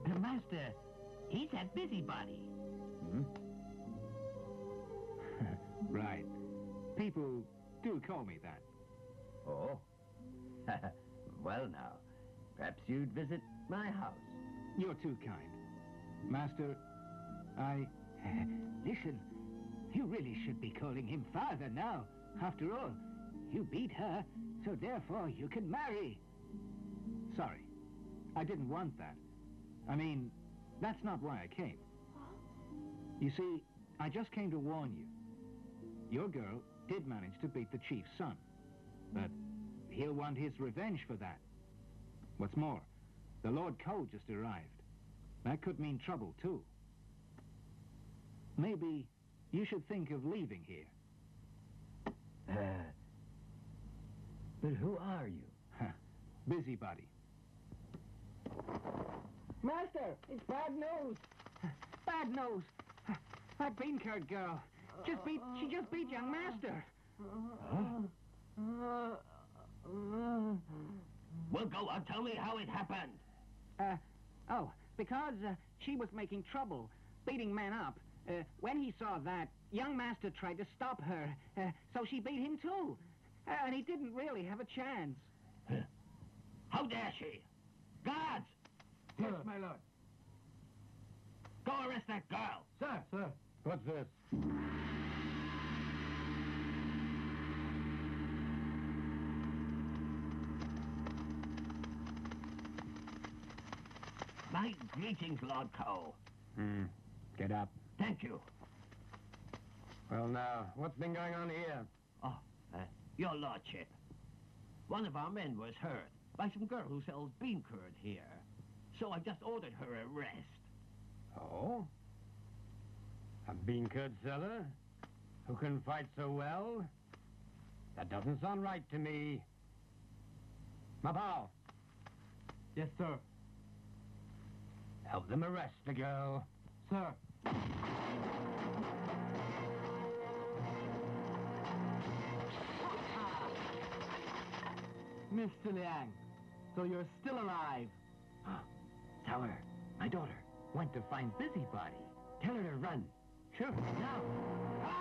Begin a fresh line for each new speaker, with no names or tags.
Master, he's that busybody.
Hmm? Right. People do call me that.
Oh? Well now, perhaps you'd visit my house.
You're too kind. Master,
Listen, you really should be calling him father now. After all, you beat her, so therefore you can marry.
Sorry. I didn't want that. I mean, that's not why I came. You see, I just came to warn you. Your girl did manage to beat the chief's son, but he'll want his revenge for that. What's more, the Lord Cole just arrived. That could mean trouble, too. Maybe you should think of leaving here.
But who are you?
Busybody.
Master, it's bad news. Bad news. That bean-curd girl she just beat young Master.
Huh? Well, go on, tell me how it happened.
Because she was making trouble, beating men up. When he saw that, young Master tried to stop her, so she beat him too. And he didn't really have a chance.
How dare she? Guards!
Yes, my lord.
Go arrest that girl.
Sir, sir.
What's this?
My greetings, Lord Cole.
Get up.
Thank you.
Well, now, what's been going on here?
Oh, your lordship. One of our men was hurt by some girl who sells bean curd here. So I just ordered her arrest.
Oh? A bean curd seller? Who can fight so well? That doesn't sound right to me. Mapao,
Yes, sir.
help them arrest the girl.
Sir. Mr. Liang, so you're still alive.
Tell her, my daughter, went to find Busybody. Tell her to run.
Sure.
Now.